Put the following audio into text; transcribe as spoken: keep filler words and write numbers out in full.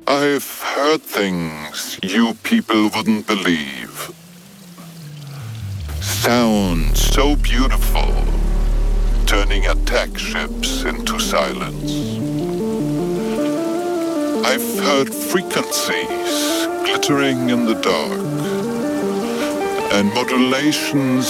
I've heard things you people wouldn't believe. Sound so beautiful, turning attack ships into silence. I've heard frequencies glittering in the dark, and modulations